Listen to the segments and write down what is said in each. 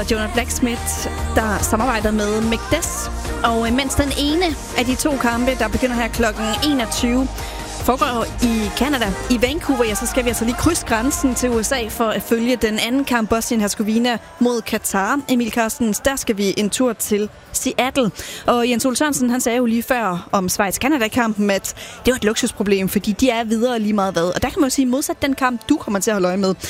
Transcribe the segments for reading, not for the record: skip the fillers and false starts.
Jonah Blacksmith, der samarbejder med McDess. Og mens den ene af de to kampe, der begynder her klokken 21, foregår i Canada, i Vancouver, ja, så skal vi altså lige krydse grænsen til USA for at følge den anden kamp, Bosnien-Herzegovina mod Katar. Emil Carstens, der skal vi en tur til Seattle. Og Jens Ole Sørensen, han sagde jo lige før om Schweiz-Canada-kampen, at det var et luksusproblem, fordi de er videre lige meget hvad. Og der kan man jo sige, modsat den kamp, du kommer til at holde øje med,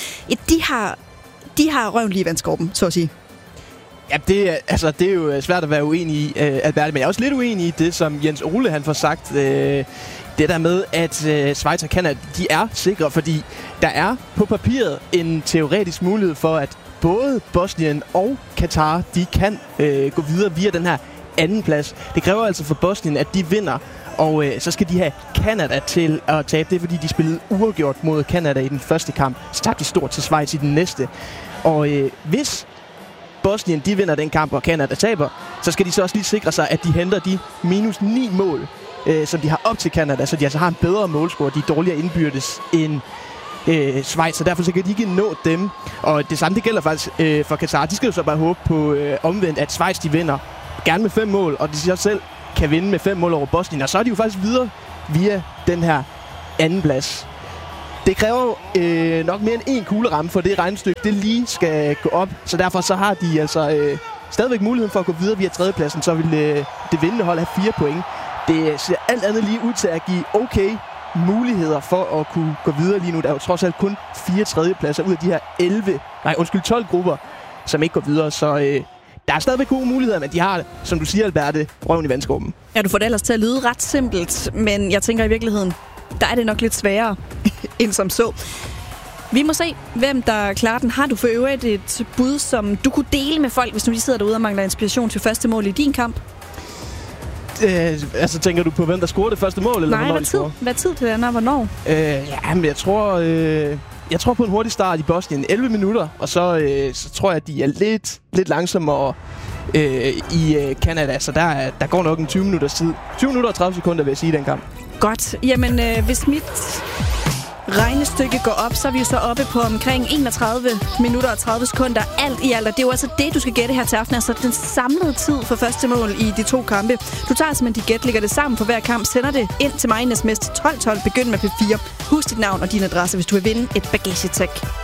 de har røven lige i vandskorben, så at sige. Ja, det er jo svært at være uenig i, Albert, men jeg er også lidt uenig i det, som Jens Ole han får sagt. Det der med, at Schweiz og Canada, de er sikre, fordi der er på papiret en teoretisk mulighed for, at både Bosnien og Katar, de kan gå videre via den her anden plads. Det kræver altså for Bosnien, at de vinder, og så skal de have Canada til at tabe. Det er, fordi de spillede uafgjort mod Canada i den første kamp. Så tabte de stort til Schweiz i den næste. Og hvis Bosnien, de vinder den kamp, og Canada taber, så skal de så også lige sikre sig, at de henter de minus 9 mål, som de har op til Canada, så de altså har en bedre målscore. De er dårligere indbyrdes end Schweiz, så derfor så kan de ikke nå dem. Og det samme, det gælder faktisk for Katar. De skal jo så bare håbe på omvendt, at Schweiz, de vinder gerne med 5 mål, og de så selv kan vinde med 5 mål over Bosnien. Og så er de jo faktisk videre via den her anden plads. Det kræver nok mere end en kugleramme, for det regnestykke, det lige skal gå op. Så derfor så har de altså stadigvæk muligheden for at gå videre via tredjepladsen, så vil det vindende hold have 4 point. Det ser alt andet lige ud til at give okay muligheder for at kunne gå videre lige nu. Der er jo trods alt kun 4 tredjepladser ud af de her 12 grupper, som ikke går videre. Så der er stadigvæk gode muligheder, men de har, som du siger, Alberte, røven i vandskorben. Ja, du får det ellers til at lyde ret simpelt, men jeg tænker i virkeligheden, der er det nok lidt sværere end som så. Vi må se, hvem der klarer den. Har du for øvrigt et bud, som du kunne dele med folk, hvis nu de sidder derude og mangler inspiration til første mål i din kamp? Altså, tænker du på, hvem der scorer det første mål? Eller nej, hvad tid det er, hvornår? Men jeg tror på en hurtig start i Bosnien. 11 minutter, og så tror jeg, at de er lidt langsommere i Canada. Så der går nok en 20 minutters tid. 20 minutter og 30 sekunder, vil jeg sige, i den kamp. Godt. Jamen, hvis mit regnestykke går op, så er vi jo så oppe på omkring 31 minutter og 30 sekunder. Alt i alt, og det er jo altså det, du skal gætte her til aften. Altså den samlede tid for første mål i de to kampe. Du tager simpelthen de gæt, lægger det sammen for hver kamp, sender det ind til mig i sms 1212, begynd med P4. Husk dit navn og din adresse, hvis du vil vinde et bagagetæk.